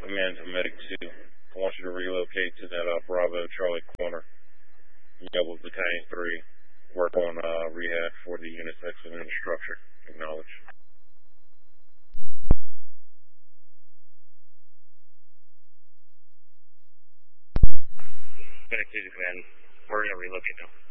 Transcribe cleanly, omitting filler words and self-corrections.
Command to Medic 2. I want you to relocate to that Bravo Charlie corner. You got with Battalion 3. Work on rehab for the units exiting the structure. Acknowledge. Medic 2 to Command. We're going to relocate now.